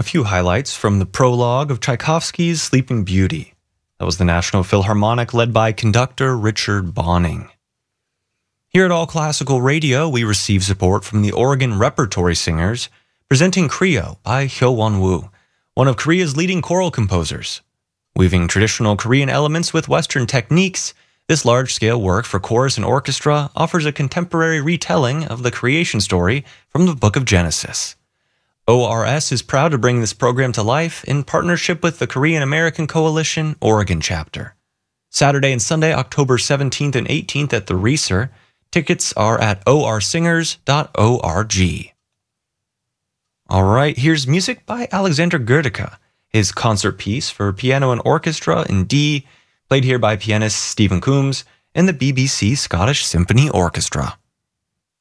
A few highlights from the prologue of Tchaikovsky's Sleeping Beauty. That was the National Philharmonic led by conductor Richard Bonning. Here at All Classical Radio, we receive support from the Oregon Repertory Singers, presenting Creo by Hyo-won Woo, one of Korea's leading choral composers. Weaving traditional Korean elements with Western techniques, this large-scale work for chorus and orchestra offers a contemporary retelling of the creation story from the Book of Genesis. ORS is proud to bring this program to life in partnership with the Korean American Coalition Oregon chapter. Saturday and Sunday, October 17th and 18th at the Reeser. Tickets are at orsingers.org. All right, here's music by Alexander Gerdeca, his concert piece for piano and orchestra in D, played here by pianist Stephen Coombs and the BBC Scottish Symphony Orchestra.